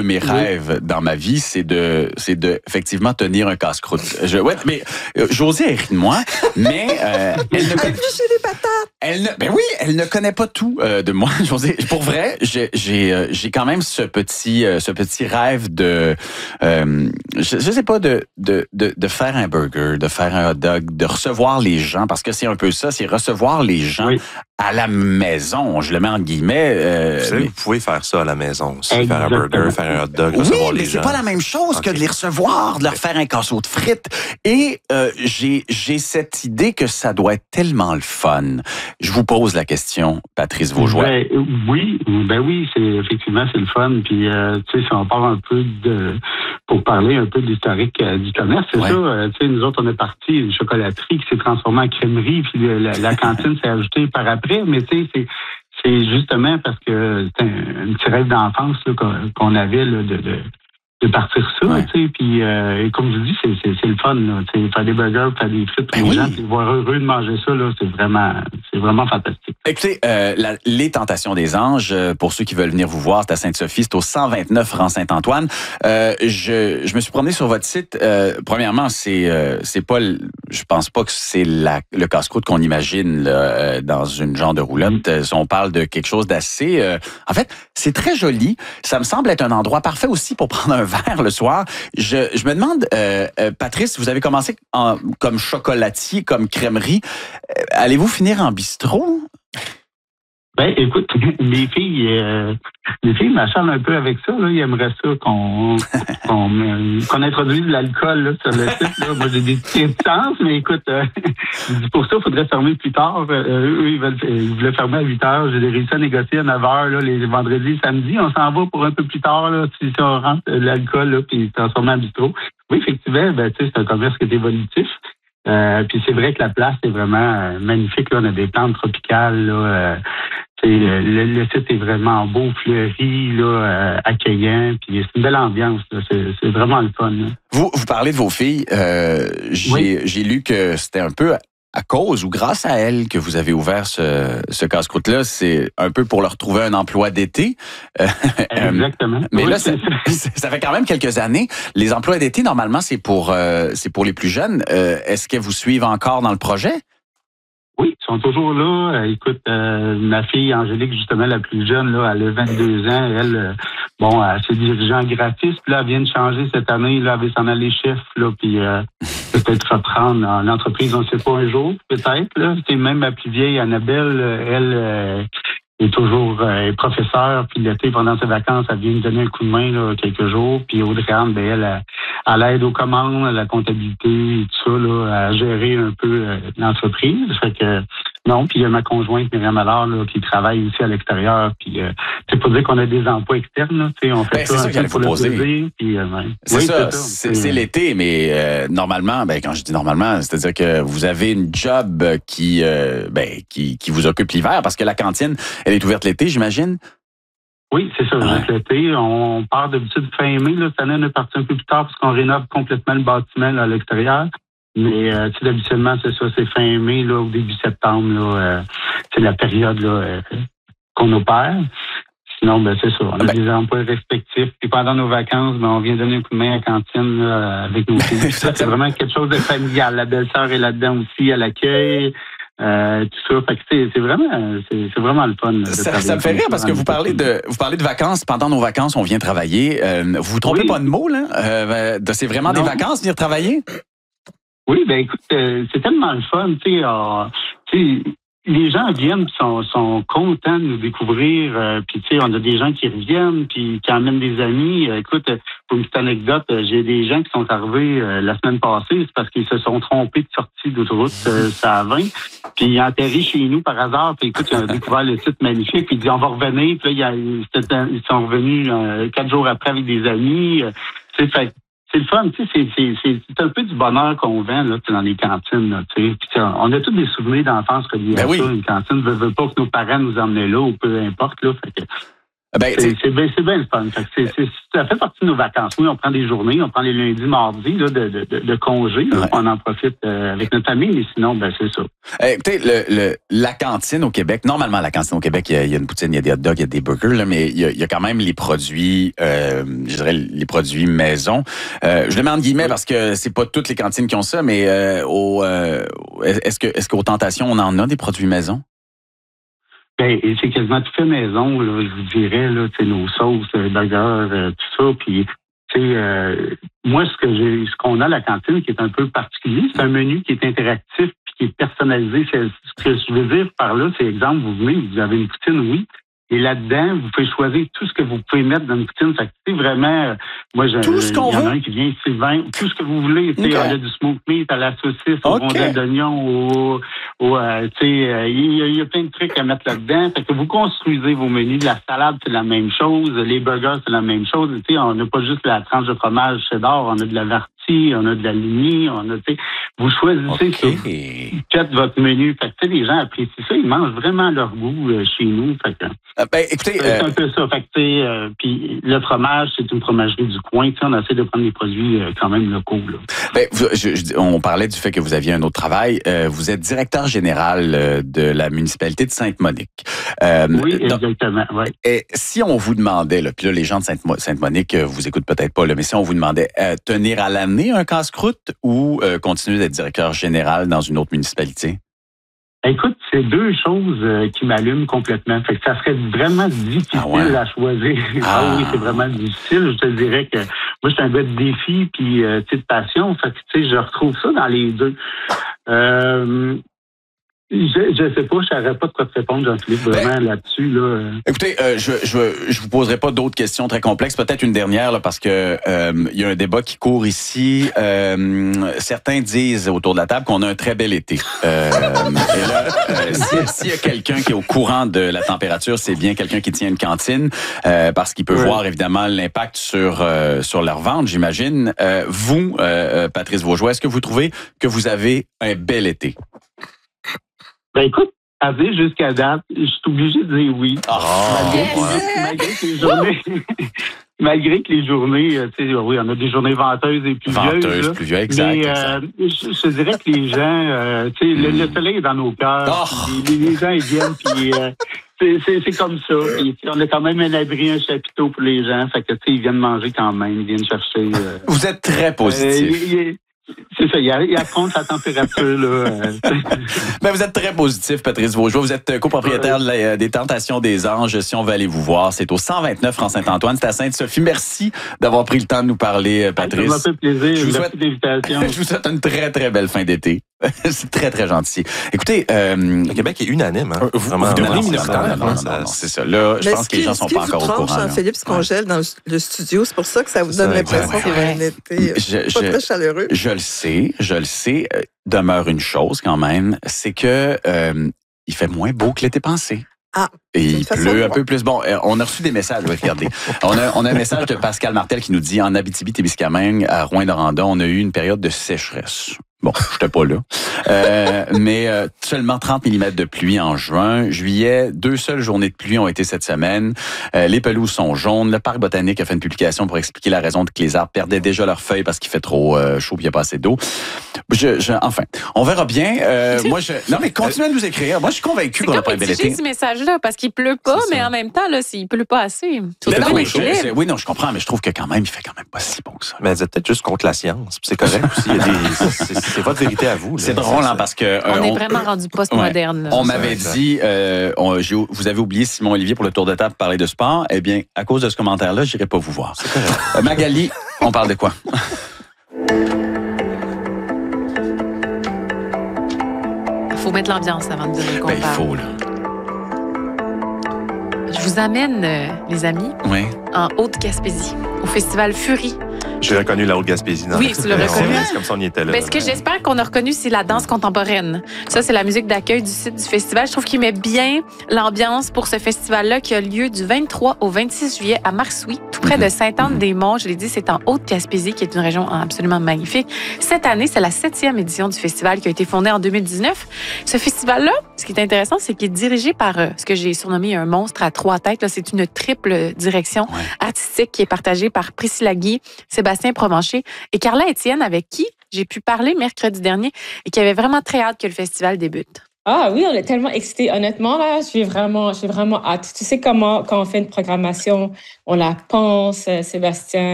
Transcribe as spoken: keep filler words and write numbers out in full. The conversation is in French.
mes oui. rêves dans ma vie, c'est de, c'est de effectivement tenir un casse-croûte. Je, ouais, mais euh, Josée elle rit de moi, mais euh, elle ne connaît des patates. Elle ne, ben oui, elle ne connaît pas tout euh, de moi, Josée. Pour vrai, j'ai, j'ai, euh, j'ai quand même ce petit, euh, ce petit rêve de, euh, je, je sais pas, de, de, de, de faire un burger, de faire un hot dog, de recevoir les gens, parce que c'est un peu ça, c'est recevoir les gens Oui. à la maison. Je le mets en guillemets. Euh, Vous savez, mais- vous pouvez faire ça à la maison aussi, Exactement. faire un burger, faire un hot dog, Oui, recevoir mais les c'est gens. pas la même chose que Ok. de les recevoir, de leur faire un casseau de frites. Et euh, j'ai j'ai cette idée que ça doit être tellement le fun. Je vous pose la question, Patrice Vaugeois. Ben, oui, ben oui, c'est effectivement c'est le fun. Puis euh, tu sais, si on part un peu de pour parler un peu de l'historique euh, du commerce, c'est Ouais. ça. Euh, tu sais, nous autres, on est parti une chocolaterie qui s'est transformée en crèmerie, puis la, la cantine s'est ajoutée par après. Mais tu sais, c'est c'est justement parce que c'est un, un petit rêve d'enfance là, qu'on, qu'on avait là, de, de de partir ça, Ouais. tu sais, puis euh, et comme je vous dis, c'est, c'est, c'est le fun, là, tu sais, faire des burgers, faire des frites pour Ben les oui. gens, puis les voir heureux de manger ça, là, c'est vraiment, c'est vraiment fantastique. Écoutez, euh, la- les Tentations des Anges, euh, pour ceux qui veulent venir vous voir, c'est à Sainte-Sophie, c'est au cent vingt-neuf rang Saint-Antoine. Euh, je, je me suis promené sur votre site. Euh, premièrement, c'est euh, c'est pas, le- je pense pas que c'est la, le casse-croûte qu'on imagine là, euh, dans une genre de roulotte. Euh, on parle de quelque chose d'assez. Euh, en fait, c'est très joli. Ça me semble être un endroit parfait aussi pour prendre un verre le soir. Je, je me demande, euh, euh, Patrice, vous avez commencé en, comme chocolatier, comme crèmerie. Euh, allez-vous finir en bistrot? Ben, écoute, mes filles, euh, mes filles m'acharnent un peu avec ça, là. Ils aimeraient ça qu'on, qu'on, euh, qu'on introduise de l'alcool, là, sur le site, là. Moi, j'ai des réticences, mais écoute, euh, pour ça, il faudrait fermer plus tard. Euh, eux, ils veulent, ils voulaient fermer à huit heures. J'ai réussi à négocier à neuf heures, là, les vendredis et samedis. On s'en va pour un peu plus tard, là, si on rentre de l'alcool, là, puis transformer en bistrot. Oui, effectivement, ben, tu sais, c'est un commerce qui est évolutif. Euh, puis c'est vrai que la place est vraiment euh, magnifique, là. On a des plantes tropicales, là. Euh, Le, le site est vraiment beau, fleuri, là, euh, accueillant, puis c'est une belle ambiance. Là. C'est, c'est vraiment le fun. Là. Vous, vous parlez de vos filles. Euh, j'ai, Oui. j'ai lu que c'était un peu à cause ou grâce à elles que vous avez ouvert ce, ce casse-croûte-là. C'est un peu pour leur trouver un emploi d'été. Euh, Exactement. Mais oui, là, ça, ça fait quand même quelques années. Les emplois d'été, normalement, c'est pour, euh, c'est pour les plus jeunes. Euh, est-ce qu'elles vous suivent encore dans le projet? Oui, ils sont toujours là. Euh, écoute, euh, ma fille Angélique, justement, la plus jeune, là, elle a vingt-deux ans. Elle, euh, bon, elle s'est dirigée en graphiste. Puis là, elle vient de changer cette année. Là, elle va s'en aller chef, là, puis euh, peut-être reprendre en entreprise, on ne sait pas un jour, peut-être. Là. C'est même ma plus vieille, Annabelle, elle euh, est toujours euh, professeure. Puis l'été, pendant ses vacances, elle vient me donner un coup de main là, quelques jours. Puis Audrey-Anne, ben, elle, elle, elle aide aux commandes, à la comptabilité et tout ça, là, à gérer un peu euh, l'entreprise. Fait que non, puis il y a ma conjointe Myriam Allard là, qui travaille aussi à l'extérieur. Puis euh, c'est pour dire qu'on a des emplois externes. Là, on fait Ben, ça, c'est ça un que j'allais peu pour vous le poser. plaisir. Puis, euh, ouais. C'est Oui, ça, c'est, c'est, ça. c'est l'été, mais euh, normalement, ben quand je dis normalement, c'est-à-dire que vous avez une job qui, euh, ben, qui, qui vous occupe l'hiver, parce que la cantine, elle est ouverte l'été, j'imagine. Oui, c'est ça. Ouais. Juste l'été, on part d'habitude fin mai. Là, cette année, on est parti un peu plus tard parce qu'on rénove complètement le bâtiment là, à l'extérieur. Mais euh, tu sais, habituellement, c'est ça, c'est fin mai, là, au début septembre, là, euh, c'est la période là, euh, qu'on opère. Sinon, ben c'est ça. On a Ben, des emplois respectifs. Puis pendant nos vacances, ben, on vient donner un coup de main à la cantine là, avec nos filles. Ça, c'est vraiment quelque chose de familial. La belle-sœur est là-dedans aussi, à l'accueil. Euh, tout ça. Fait que c'est, c'est vraiment c'est, c'est vraiment le fun. de Ça, travailler ça me fait comme rire ça parce dans que les vous parlez petites- de vous parlez de vacances. Pendant nos vacances, on vient travailler. Euh, vous vous trompez Oui. pas de mots, là? Euh, ben, c'est vraiment Non. des vacances, venir travailler? Oui, ben écoute, euh, c'est tellement le fun, tu sais, euh, tu sais, les gens viennent, sont, sont contents de nous découvrir, euh, puis tu sais, on a des gens qui reviennent, puis qui emmènent des amis. Euh, écoute, euh, pour une petite anecdote, euh, j'ai des gens qui sont arrivés euh, la semaine passée, c'est parce qu'ils se sont trompés de sortie d'autoroute, euh, ça à vingt, puis ils ont atterri chez nous par hasard, puis écoute, ils ont découvert le site magnifique, puis ils disent on va revenir, puis là, il y a- c'était un- ils sont revenus euh, quatre jours après avec des amis, euh, tu sais, fait c'est le fun, tu sais, c'est, c'est, c'est, c'est un peu du bonheur qu'on vend là, dans les cantines, là, tu sais. Puis, tu sais, on a tous des souvenirs d'enfance reliés Ben à oui. ça. Une cantine ne veut pas que nos parents nous emmenaient là ou peu importe, là. Fait que, Ben, c'est, c'est, bien, c'est bien le fun. Fait que c'est, c'est, ça fait partie de nos vacances. Oui, on prend des journées, on prend les lundis, mardis là, de, de, de, de congés. Là, ouais. On en profite euh, avec notre famille, mais sinon, ben c'est ça. Euh, écoutez, le, le, la cantine au Québec, normalement, la cantine au Québec, il y a, il y a une poutine, il y a des hot dogs, il y a des burgers, là, mais il y a, il y a quand même les produits, euh, je dirais les produits maison. Euh, je le mets en guillemets parce que c'est pas toutes les cantines qui ont ça, mais euh, au, euh, est-ce que est-ce qu'aux Tentations, on en a des produits maison? Ben, c'est quasiment tout fait maison, là, je vous dirais, là, tu sais, nos sauces, euh, burgers, euh, tout ça. Puis, tu sais, euh, moi, ce que j'ai, ce qu'on a à la cantine qui est un peu particulier, c'est un menu qui est interactif puis qui est personnalisé. C'est, ce que je veux dire par là, c'est exemple, vous venez, vous avez une poutine, oui. Et là-dedans, vous pouvez choisir tout ce que vous pouvez mettre dans une poutine. Fait que, tu sais, vraiment, euh, moi, je, tout ce qu'on il y en a veut? un qui vient, c'est vingt, tout ce que vous voulez. Tu sais, Okay. on a du smoke meat à la saucisse, au Okay. rondelle d'oignon, au, au euh, tu sais, euh, il y, a, il y a plein de trucs à mettre là-dedans. Fait que vous construisez vos menus. La salade, c'est la même chose. Les burgers, c'est la même chose. Tu sais, on n'a pas juste la tranche de fromage cheddar, on a de la vartie, on a de la lignée, on a, tu sais, vous choisissez ça. Okay. Faites votre menu. Fait que, tu sais, les gens apprécient ça. Ils mangent vraiment leur goût euh, chez nous. Fait que, Euh, ben, écoutez, c'est euh, un peu ça. Fait que, tu sais, euh, puis le fromage, c'est une fromagerie du coin. Tu sais, on essaie de prendre des produits euh, quand même locaux, là. ben, vous- je, je, on parlait du fait que vous aviez un autre travail. Euh, vous êtes directeur général euh, de la municipalité de Sainte-Monique. Euh, Oui, donc, exactement. Ouais. et si on vous demandait, là, puis là, les gens de Sainte- Sainte-Monique euh, vous écoutent peut-être pas, là, mais si on vous demandait euh, tenir à l'année un casse-croûte ou euh, continuer d'être directeur général dans une autre municipalité? Écoute, c'est deux choses euh, qui m'allument complètement. Fait que ça serait vraiment difficile Ah ouais? à choisir. Ah. Ah. oui, c'est vraiment difficile. Je te dirais que moi, je suis un gars de défi puis euh, tu sais, de passion. Fait que tu sais, je retrouve ça dans les deux. Euh, je, je sais pas, je savais pas de quoi te répondre, Jean-Philippe, vraiment Ben, là-dessus. Là. Écoutez, euh, je, je je vous poserai pas d'autres questions très complexes, peut-être une dernière là, parce que euh, il y a un débat qui court ici. Euh, certains disent autour de la table qu'on a un très bel été. Euh, et là, euh, si- s'il y a quelqu'un qui est au courant de la température, c'est bien quelqu'un qui tient une cantine euh, parce qu'il peut Oui. voir évidemment l'impact sur euh, sur leur vente, j'imagine. Euh, vous, euh, Patrice Vaugeois, est-ce que vous trouvez que vous avez un bel été? Ben écoute, à dire jusqu'à date, je suis obligé de dire oui. Ah, Malgré, ouais. malgré que les journées, malgré que les journées, euh, tu sais, oui, on a des journées venteuses et pluvieuses. Venteuse, là. pluvieux, exact. Mais exact. euh, je, je te dirais que les gens, euh, tu sais, le, le soleil est dans nos cœurs. Oh. Les, les gens, ils viennent, puis euh, c'est, c'est, c'est comme ça. Puis, on a quand même un abri, un chapiteau pour les gens. Fait que, tu sais, ils viennent manger quand même, ils viennent chercher. Euh, Vous êtes très positif. euh, il- il- c'est ça, il, il affronte la température, là. euh. Ben, vous êtes très positif, Patrice Vaugeois. Vous êtes copropriétaire de la- des Tentations des Anges. Si on veut aller vous voir, c'est au cent vingt-neuf rue Saint-Antoine. C'est à Sainte-Sophie. Merci d'avoir pris le temps de nous parler, Ça Patrice. m'a fait plaisir. Je vous Merci souhaite- de l'invitation. Je vous souhaite une très, très belle fin d'été. C'est très, très gentil. Écoutez, euh, Le Québec est unanime, hein? vous, Vraiment, vous devenez vraiment, minoritaire. vraiment, Non, non, ça- non, non, c'est ça. Là, je Mais pense ce que les qui- gens ce sont qui pas vous encore au tranche, courant. là. Jean-Philippe, se congèle dans le studio. C'est pour ça que ça vous donne Ça, l'impression ouais, qu'on a un été Je- pas je- très chaleureux. Je le sais, je le sais. Euh, Demeure une chose quand même, c'est que euh, il fait moins beau que l'été passé. Ah, Et c'est une il façon pleut de un voir. peu plus. Bon, euh, on a reçu des messages, oui, regardez. On a, on a un message de Pascal Martel qui nous dit en Abitibi-Témiscamingue, à Rouyn-Noranda, on a eu une période de sécheresse. Bon, j'étais pas là. Euh, mais euh, seulement trente millimètres de pluie en juin. Juillet, deux seules journées de pluie ont été cette semaine. Euh, les pelouses sont jaunes. Le Parc botanique a fait une publication pour expliquer la raison de que les arbres perdaient déjà leurs feuilles parce qu'il fait trop euh, chaud et il n'y a pas assez d'eau. Je, je, enfin, on verra bien. Euh, moi, je, non, mais continuez à nous écrire. Moi, je suis convaincu C'est qu'on n'a pas comme un bel mitigé été. ce message-là, parce qu'il pleut pas, C'est ça. mais en même temps, là, s'il pleut pas assez. C'est Ben un non, bon mais je- équilibre. c'est- oui, non, je comprends, mais je trouve que quand même, il fait quand même pas si bon que ça. Mais vous êtes peut-être juste contre la science. puis C'est correct aussi. Il y a des- c'est, c'est votre vérité à vous. là. C'est drôle, hein, parce que euh, On est on- vraiment rendu post-moderne. là. On ça, m'avait exact. dit, euh, on- j'ai- vous avez oublié Simon Olivier pour le tour de table pour parler de sport. Eh bien, à cause de ce commentaire-là, j'irai pas vous voir. C'est correct. Euh, Magali, on parle de quoi? Il faut mettre l'ambiance avant de dire qu'on Ben, il parle. faut, là. Je vous amène, euh, les amis, Oui. en Haute-Gaspésie, au festival Fury. J'ai reconnu la Haute-Gaspésie. non? Oui, tu l'as C'est reconnu. vrai, C'est comme ça on y était là. Ben, ce que j'espère qu'on a reconnu, c'est la danse contemporaine. Ça, c'est la musique d'accueil du site du festival. Je trouve qu'il met bien l'ambiance pour ce festival-là qui a lieu du vingt-trois au vingt-six juillet à Marsoui, tout près de Sainte-Anne-des-Monts. Je l'ai dit, c'est en Haute-Gaspésie, qui est une région absolument magnifique. Cette année, c'est la septième édition du festival qui a été fondée en deux mille dix-neuf. Ce festival-là, ce qui est intéressant, c'est qu'il est dirigé par euh, ce que j'ai surnommé un monstre à trois têtes. Là, c'est une triple direction Ouais. artistique qui est partagée par Priscilla Guy, Sébastien Provencher et Carla Étienne, avec qui j'ai pu parler mercredi dernier et qui avait vraiment très hâte que le festival débute. Ah oui, on est tellement excités. Honnêtement, là, j'ai vraiment, j'ai vraiment hâte. Tu sais comment, quand on fait une programmation, on la pense, euh, Sébastien